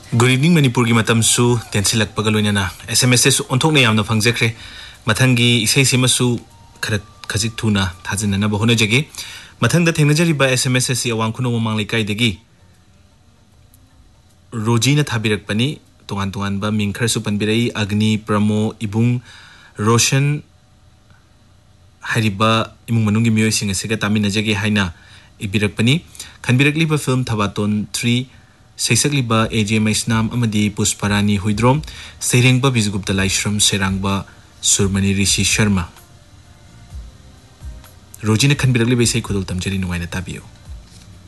Good evening Manipur gi matam su tensilak pagaloina SMS onthokne yamna phangjakre mathangi isei sima su khajik thuna thajina na bahona jage mathangda thengnajari ba SMS si awangkhuno mamang lekai degi Rojina thabirak pani tongan tongan ba mingkhar su panbirai Agni Pramo Ibung Roshan hariba imung manungi miyoi singa sega tamina jage haina ibirak pani khanbirakli ba film Thabaton 3 Seisagliba AJ Maisnam amadi Pusparani Huidrom Seirengba Bizgupta Laishram Serangba Surmani Rishi Sharma Rojina khanbirakli ba isei khudul tamjari nuwaina tabiyo